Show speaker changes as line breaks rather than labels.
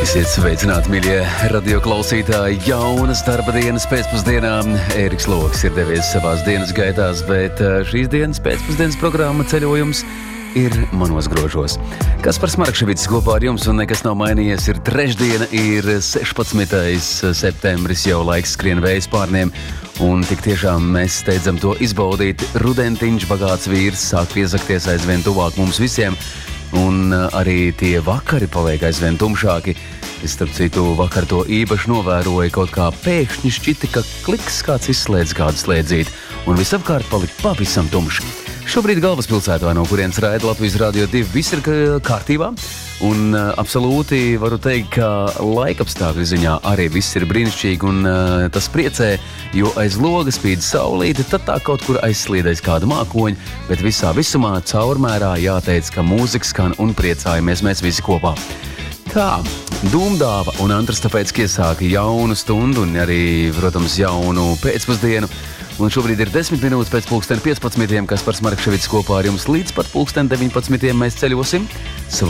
Esiet sveicināti, mīļie radio klausītāji. Jaunas darba dienas pēcpusdienā. Ēriks Loks ir devies savās dienas gaitās, bet šīs dienas pēcpusdienas programma ceļojums ir manos grožos. Kaspars Markševits kopā ar jums, un nekas nav mainījies. Ir trešdiena, ir 16. septembris, jau laiks skrien vējas pārniem, un tik tiešām mēs steidzam to izbaudīt. Rudentiņš, bagāts vīrs, sāk piezakties aizvien tuvāk mums visiem, un arī tie vakari paliek aizvien tumšāki. Es, starp citu, vakar to īpaši novēroju, kaut kā pēkšņi šķita, ka kliks kāds izslēdz kādu slēdzīt, un visapkārt palika pavisam tumši. Šobrīd galvaspilsētā, no kurienes raida Latvijas Radio 2, viss ir kārtībā, un absolūti varu teikt, ka laikapstākļu ziņā arī viss ir brīnišķīgi, un tas priecē, jo aiz loga spīd saulīte, tad tā kaut kur aizslīdēs kāda mākoņa, bet visā visumā caurmērā jāteic, ka mūzika skan un priecājamies mēs visi kopā. Tā, Dūmdāva un Antrastafētiski iesāka jaunu stundu un arī, protams, jaunu pēcpusdienu. Un šobrīd ir 10 minūtes pēc 15. Kaspars Markševits kopā ar jums līdz pat 19. mēs ceļosim.